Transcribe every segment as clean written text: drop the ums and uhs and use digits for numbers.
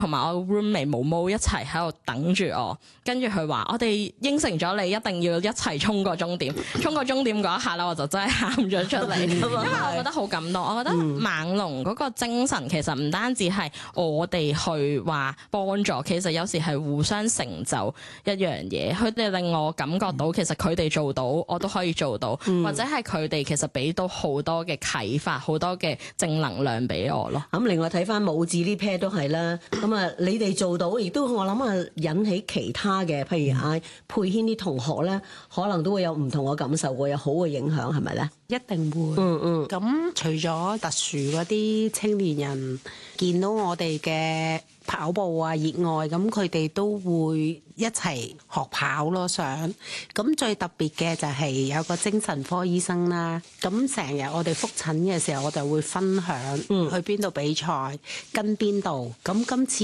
同埋我 roommate 毛毛一齊喺度等住我，跟住佢話我哋應承咗你一定要一齊衝個終點，衝個終點嗰一下咧，我就真係喊咗出嚟，因為我覺得好感動。我覺得猛龍嗰個精神其實唔單止係我哋去話幫助，其實有時係互相成就一樣嘢。佢哋令我感覺到其實佢哋做到，我都可以做到，或者係佢哋其實俾到好多嘅啟發，好多嘅正能量俾我咯。 咁另外睇翻母子呢 pair 都係啦，咁啊你哋做到，亦都我諗啊引起其他嘅，譬如佩軒啲同學咧，可能都會有唔同嘅感受，會有好嘅影響，係咪咧？ 一定會。咁除咗特殊嗰啲青年人見到我哋嘅跑步啊熱愛，咁佢哋都會一齊學跑咯。想咁最特別嘅就係有個精神科醫生啦。咁成日我哋覆診嘅時候，我就會分享去邊度比賽，跟邊度。咁今次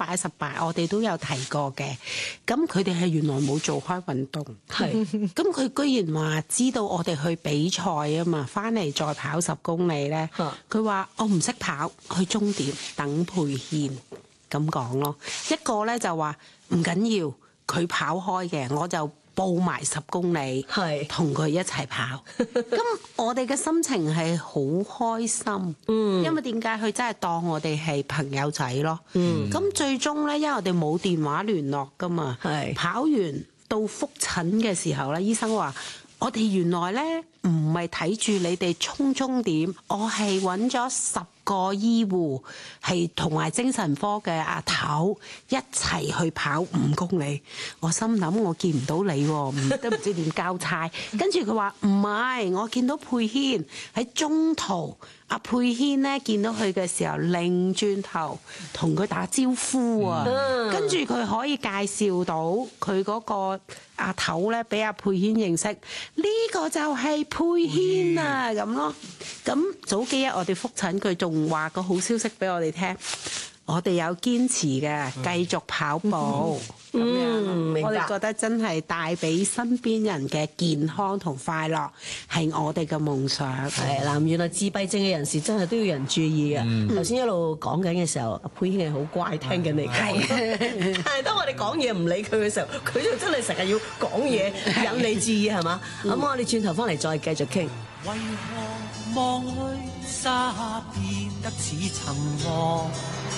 118我哋都有提過嘅。咁佢哋係原來冇做開運動，係咁佢居然話知道我哋去比賽啊嘛，翻嚟再跑10公里咧。佢話我唔識跑，去終點等佩軒。咁講咯，一個咧就話唔緊要，佢跑開嘅，我就報埋10公里，係同佢一齊跑。咁我哋嘅心情係好開心，因為點解佢真係當我哋係朋友仔咯。咁最終咧，因為我哋冇電話聯絡噶嘛，係跑完到覆診嘅時候咧，醫生話我哋原來咧唔係睇住你哋衝終點，我係揾咗10個醫護係同埋精神科嘅阿頭一齊去跑5公里。我心諗我見唔到你喎，都唔知點交差。跟住佢話唔係，我見到佩軒喺中途，阿佩軒咧見到佢嘅時候，擰轉頭同佢打招呼啊。跟住佢可以介紹到佢嗰個阿頭咧，俾阿佩軒認識。呢個就係佩軒啊咁咯。咁早幾日我哋覆診，佢仲話個好消息俾我哋聽，我哋有堅持嘅，繼續跑步。咁樣，我哋覺得真係帶俾身邊人嘅健康同快樂係我哋嘅夢想。 係啦，原來自閉症嘅人士真係都要人注意嘅。頭先一路講緊嘅時候，阿佩軒係好乖，聽緊你講。但係當我哋講嘢唔理佢嘅時候，佢就真係成日要講嘢引你注意係嘛？咁我哋轉頭翻嚟再繼續傾。 為何望去沙變得似尋夢？